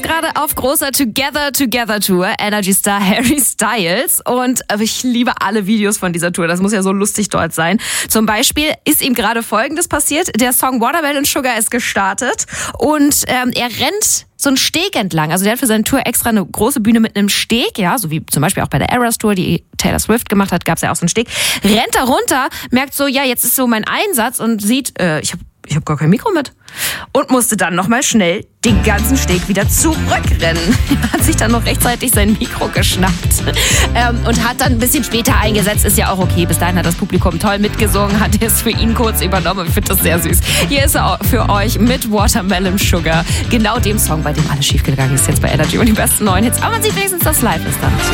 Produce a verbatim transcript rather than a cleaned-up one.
gerade auf großer Together Together Tour, Energy Star Harry Styles. Und ich liebe alle Videos von dieser Tour. Das muss ja so lustig dort sein. Zum Beispiel ist ihm gerade Folgendes passiert. Der Song Watermelon Sugar ist gestartet und ähm, er rennt so einen Steg entlang. Also der hat für seine Tour extra eine große Bühne mit einem Steg, ja, so wie zum Beispiel auch bei der Eras Tour, die Taylor Swift gemacht hat, gab es ja auch so einen Steg. Rennt da runter, merkt so, ja, jetzt ist so mein Einsatz und sieht, äh, ich habe ich hab gar kein Mikro mit. Und musste dann nochmal schnell den ganzen Steg wieder zurückrennen. Er hat sich dann noch rechtzeitig sein Mikro geschnappt ähm, und hat dann ein bisschen später eingesetzt. Ist ja auch okay. Bis dahin hat das Publikum toll mitgesungen, hat es für ihn kurz übernommen. Ich finde das sehr süß. Hier ist er für euch mit Watermelon Sugar. Genau dem Song, bei dem alles schiefgegangen ist jetzt bei Energy und die besten neuen Hits. Aber man sieht wenigstens, dass live ist dann.